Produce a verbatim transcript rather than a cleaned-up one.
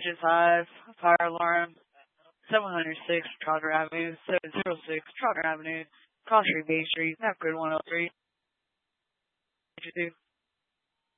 Digit five, fire alarm, seven hundred six Trotter Avenue, seven zero six Trotter Avenue, Cross Street, Bay Street, Map Grid one oh three.